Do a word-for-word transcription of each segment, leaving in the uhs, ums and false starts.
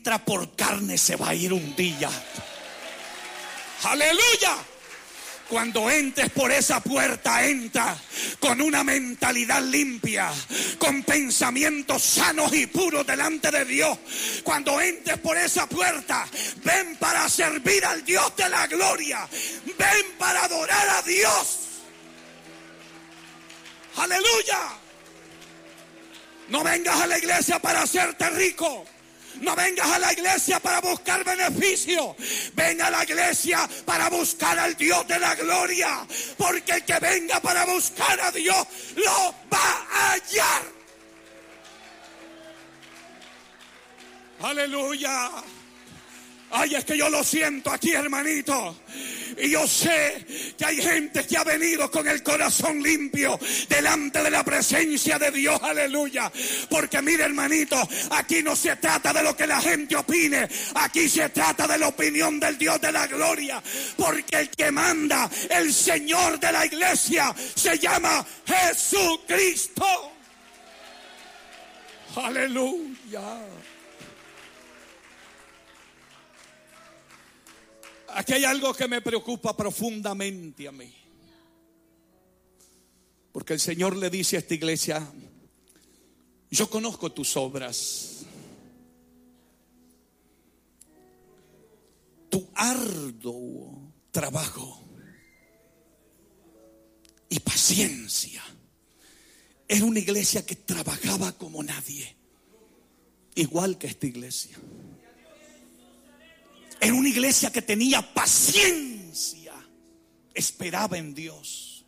entra por carne se va a ir un día. ¡Aleluya! Cuando entres por esa puerta, entra con una mentalidad limpia, con pensamientos sanos y puros delante de Dios. Cuando entres por esa puerta, ven para servir al Dios de la gloria. Ven para adorar a Dios. ¡Aleluya! No vengas a la iglesia para hacerte rico. No vengas a la iglesia para buscar beneficio. Ven a la iglesia para buscar al Dios de la gloria. Porque el que venga para buscar a Dios lo va a hallar. Aleluya. Ay, es que yo lo siento aquí, hermanito. Y yo sé que hay gente que ha venido con el corazón limpio delante de la presencia de Dios, aleluya. Porque mire, hermanito, aquí no se trata de lo que la gente opine. Aquí se trata de la opinión del Dios de la gloria. Porque el que manda, el Señor de la iglesia, se llama Jesucristo. Aleluya. Aquí hay algo que me preocupa profundamente a mí. Porque el Señor le dice a esta iglesia: yo conozco tus obras, tu arduo trabajo y paciencia. Era una iglesia que trabajaba como nadie, igual que esta iglesia. Era una iglesia que tenía paciencia, esperaba en Dios.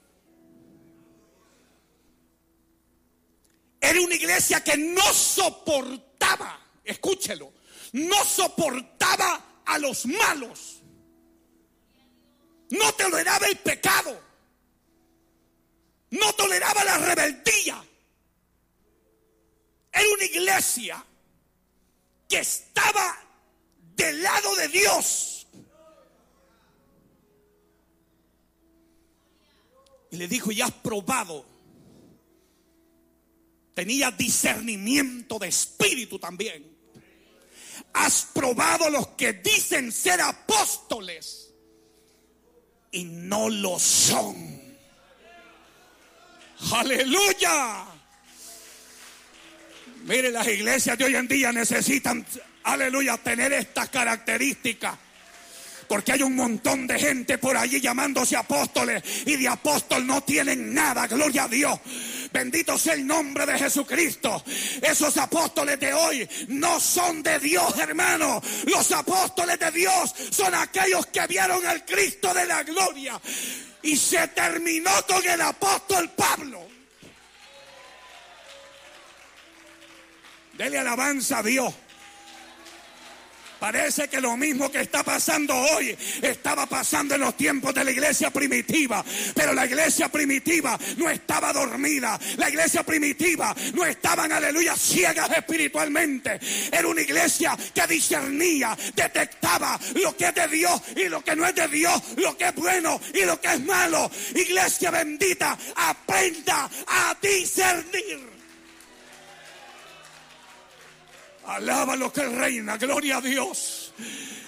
Era una iglesia que no soportaba, escúchelo, no soportaba a los malos. No toleraba el pecado. No toleraba la rebeldía. Era una iglesia que estaba del lado de Dios. Y le dijo: ya has probado. Tenía discernimiento de espíritu también. Has probado los que dicen ser apóstoles y no lo son. Aleluya. Mire, las iglesias de hoy en día necesitan, aleluya, tener estas características. Porque hay un montón de gente por allí llamándose apóstoles y de apóstol no tienen nada, gloria a Dios. Bendito sea el nombre de Jesucristo. Esos apóstoles de hoy no son de Dios, hermano. Los apóstoles de Dios son aquellos que vieron al Cristo de la gloria. Y se terminó con el apóstol Pablo. Dele alabanza a Dios. Parece que lo mismo que está pasando hoy estaba pasando en los tiempos de la iglesia primitiva. Pero la iglesia primitiva no estaba dormida. La iglesia primitiva no estaban, aleluya, ciegas espiritualmente. Era una iglesia que discernía, detectaba lo que es de Dios y lo que no es de Dios, lo que es bueno y lo que es malo. Iglesia bendita, aprenda a discernir. Alaba lo que reina, gloria a Dios.